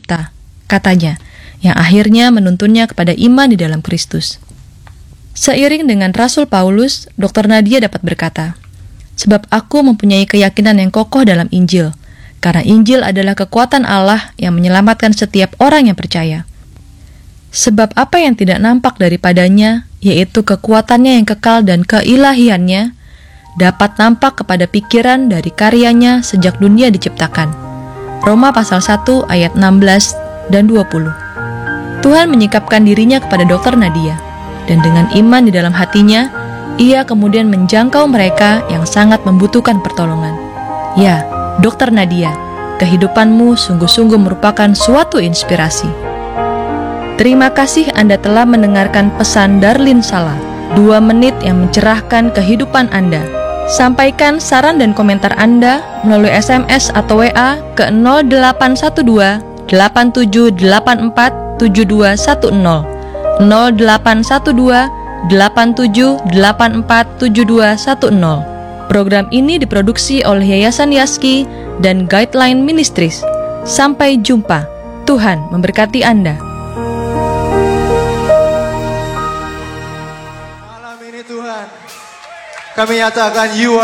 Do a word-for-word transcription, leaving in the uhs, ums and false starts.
Pencipta, katanya, yang akhirnya menuntunnya kepada iman di dalam Kristus. Seiring dengan Rasul Paulus, dokter Nadia dapat berkata, "Sebab aku mempunyai keyakinan yang kokoh dalam Injil, karena Injil adalah kekuatan Allah yang menyelamatkan setiap orang yang percaya. Sebab apa yang tidak nampak daripadanya, yaitu kekuatannya yang kekal dan keilahiannya, dapat nampak kepada pikiran dari karyanya sejak dunia diciptakan." Roma pasal satu ayat enam belas dan dua puluh. Tuhan menyikapkan dirinya kepada dokter Nadia, dan dengan iman di dalam hatinya, ia kemudian menjangkau mereka yang sangat membutuhkan pertolongan. Ya, dokter Nadia, kehidupanmu sungguh-sungguh merupakan suatu inspirasi. Terima kasih Anda telah mendengarkan pesan Darlin Sala, dua menit yang mencerahkan kehidupan Anda. Sampaikan saran dan komentar Anda melalui S M S atau W A ke nol delapan satu dua delapan tujuh delapan empat tujuh dua satu nol, nol delapan satu dua delapan tujuh delapan empat tujuh dua satu nol. Program ini diproduksi oleh Yayasan Yaski dan Guideline Ministries. Sampai jumpa. Tuhan memberkati Anda. Malam ini Tuhan, kami nyatakan you are